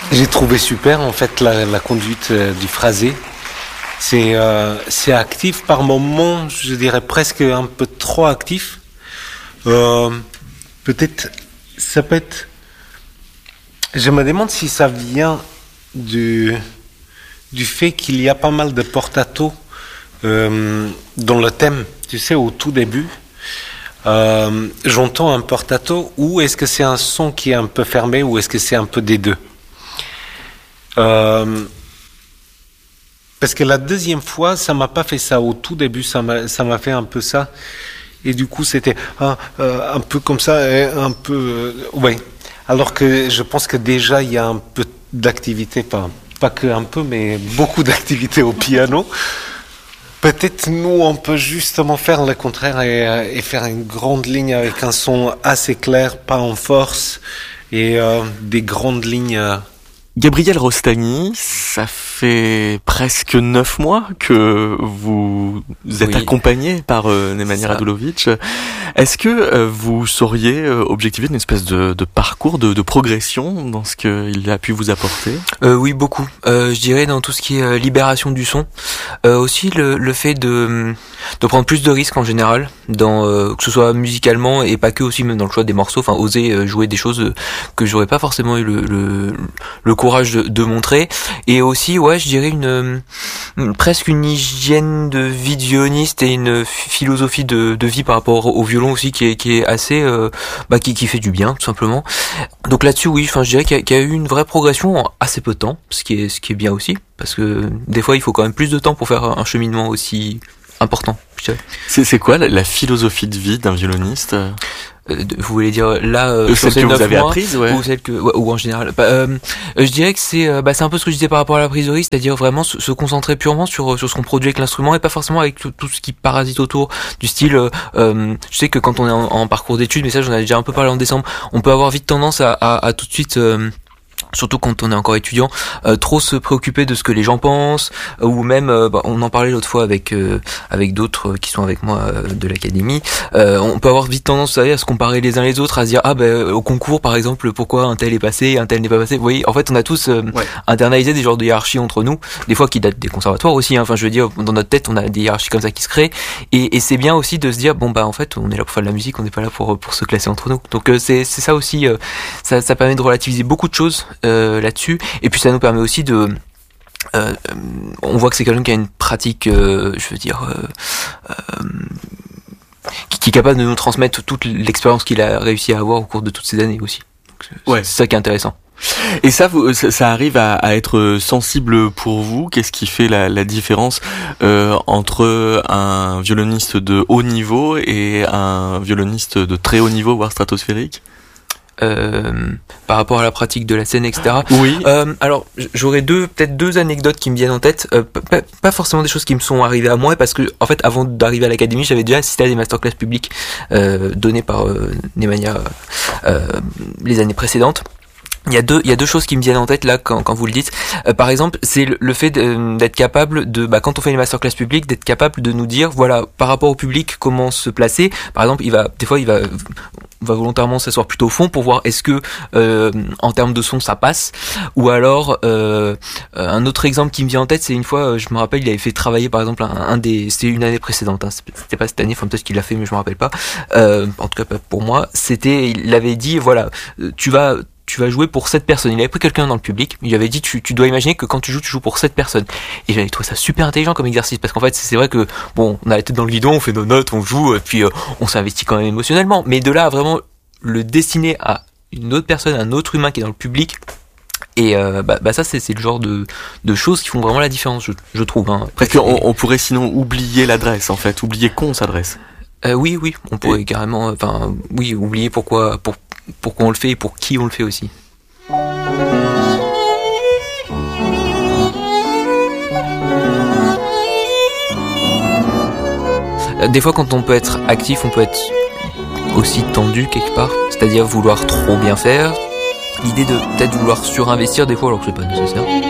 J'ai trouvé super en fait la conduite du phrasé. C'est actif par moments, je dirais presque un peu trop actif. Peut-être, ça peut être. Je me demande si ça vient du fait qu'il y a pas mal de portato dans le thème. Tu sais, au tout début, j'entends un portato, ou est-ce que c'est un son qui est un peu fermé, ou est-ce que c'est un peu des deux? Parce que la deuxième fois, ça m'a pas fait ça. Au tout début, ça m'a fait un peu ça. Et du coup, c'était un peu comme ça, un peu... ouais. Alors que je pense que déjà, il y a un peu d'activité, pas que un peu, mais beaucoup d'activité au piano. Peut-être nous, on peut justement faire le contraire et faire une grande ligne avec un son assez clair, pas en force, et des grandes lignes... Gabriel Rostagny, ça fait presque 9 mois que vous êtes accompagné par Nemanja Radulovic. Est-ce que vous sauriez objectiver une espèce de parcours, de progression dans ce qu'il a pu vous apporter? Oui, beaucoup. Je dirais dans tout ce qui est libération du son. Aussi le fait de prendre plus de risques en général, dans que ce soit musicalement et pas que, aussi même dans le choix des morceaux. Enfin, oser jouer des choses que j'aurais pas forcément eu le courage de montrer. Et aussi, je dirais presque une hygiène de vie de violoniste et une philosophie de vie par rapport au violon aussi qui est assez qui fait du bien tout simplement. Donc là-dessus, oui, je dirais qu'il y a eu une vraie progression en assez peu de temps, ce qui est bien aussi, parce que des fois il faut quand même plus de temps pour faire un cheminement aussi important, je dirais. C'est quoi la philosophie de vie d'un violoniste? Vous voulez dire là celle que vous avez apprise, ou celle que ou en général? Je dirais que c'est un peu ce que je disais par rapport à la prise de risque, c'est-à-dire vraiment se concentrer purement sur ce qu'on produit avec l'instrument et pas forcément avec tout ce qui parasite autour, du style je sais que quand on est en parcours d'études, mais ça j'en avais déjà un peu parlé en décembre, on peut avoir vite tendance à tout de suite surtout quand on est encore étudiant, trop se préoccuper de ce que les gens pensent, ou même, on en parlait l'autre fois avec d'autres qui sont avec moi de l'académie, on peut avoir vite tendance à se comparer les uns les autres, à se dire au concours par exemple, pourquoi un tel est passé, un tel n'est pas passé. Vous voyez, en fait on a tous internalisé des genres de hiérarchies entre nous, des fois qui datent des conservatoires aussi, enfin je veux dire, dans notre tête on a des hiérarchies comme ça qui se créent, et c'est bien aussi de se dire en fait on est là pour faire de la musique, on n'est pas là pour se classer entre nous. Donc c'est ça aussi, ça permet de relativiser beaucoup de choses là-dessus, et puis ça nous permet aussi de on voit que c'est quelqu'un qui a une pratique qui est capable de nous transmettre toute l'expérience qu'il a réussi à avoir au cours de toutes ces années aussi. Donc, c'est ça qui est intéressant. Et ça arrive à être sensible pour vous? Qu'est-ce qui fait la différence entre un violoniste de haut niveau et un violoniste de très haut niveau, voire stratosphérique? Par rapport à la pratique de la scène, etc. Oui. Alors, j'aurais peut-être deux anecdotes qui me viennent en tête. Pas forcément des choses qui me sont arrivées à moi, parce que en fait, avant d'arriver à l'académie, j'avais déjà assisté à des masterclass publiques données par Nemanja les années précédentes. Il y a deux choses qui me viennent en tête là quand vous le dites. Par exemple, c'est le fait d'être capable de, quand on fait les masterclass publiques, d'être capable de nous dire, voilà, par rapport au public, comment se placer. Par exemple, on va volontairement s'asseoir plutôt au fond pour voir est-ce que en termes de son ça passe, ou alors un autre exemple qui me vient en tête, c'est une fois, je me rappelle, il avait fait travailler par exemple c'était une année précédente, c'était pas cette année, enfin peut-être qu'il l'a fait mais je me rappelle pas, en tout cas pas pour moi, il avait dit voilà, tu vas jouer pour 7 personnes. Il avait pris quelqu'un dans le public, il avait dit tu dois imaginer que quand tu joues pour 7 personnes. Et j'avais trouvé ça super intelligent comme exercice, parce qu'en fait c'est vrai que on a la tête dans le guidon, on fait nos notes, on joue, et puis on s'investit quand même émotionnellement, mais de là à vraiment le destiner à une autre personne, un autre humain qui est dans le public, et ça c'est le genre de choses qui font vraiment la différence, je trouve. Parce qu'on pourrait sinon oublier l'adresse, en fait, oublier qu'on s'adresse. Oui, on pourrait carrément, oublier pourquoi on le fait et pour qui on le fait aussi. Des fois, quand on peut être actif, on peut être aussi tendu quelque part, c'est-à-dire vouloir trop bien faire, l'idée de peut-être vouloir surinvestir des fois alors que c'est pas nécessaire.